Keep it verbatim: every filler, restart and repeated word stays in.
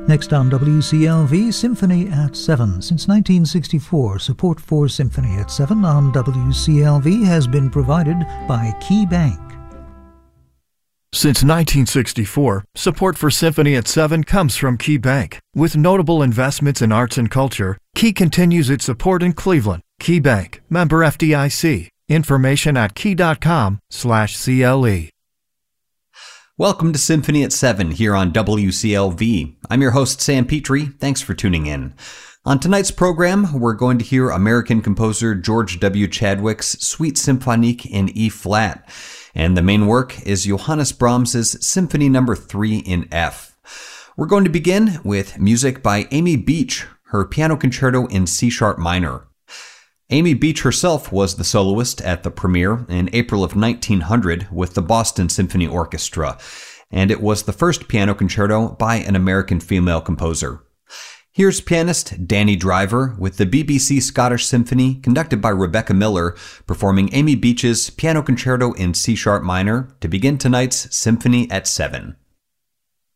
Next on W C L V, Symphony at seven. Since nineteen sixty-four, support for Symphony at seven on W C L V has been provided by Key Bank. Since nineteen sixty-four, support for Symphony at seven comes from Key Bank. With notable investments in arts and culture, Key continues its support in Cleveland. Key Bank, member F D I C. Information at key.com slash CLE. Welcome to Symphony at seven here on W C L V. I'm your host, Sam Petrie. Thanks for tuning in. On tonight's program, we're going to hear American composer George W. Chadwick's Suite Symphonique in E-flat. And the main work is Johannes Brahms's Symphony Number three in F. We're going to begin with music by Amy Beach, her piano concerto in C-sharp minor. Amy Beach herself was the soloist at the premiere in April of nineteen hundred with the Boston Symphony Orchestra, and it was the first piano concerto by an American female composer. Here's pianist Danny Driver with the B B C Scottish Symphony, conducted by Rebecca Miller, performing Amy Beach's Piano Concerto in C-sharp minor to begin tonight's Symphony at seven.